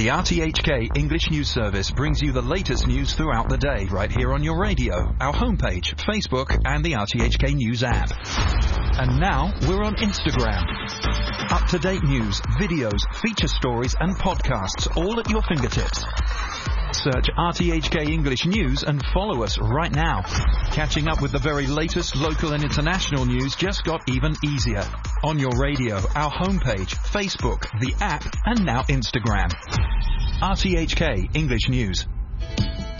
The RTHK English News Service brings you the latest news throughout the day, right here on your radio, our homepage, Facebook, and the RTHK News app. And now, we're on Instagram. Up-to-date news, videos, feature stories, and podcasts, all at your fingertips. Search RTHK English News and follow us right now. Catching up with the very latest local and international news just got even easier. On your radio, our homepage, Facebook, the app, and now Instagram. RTHK English News.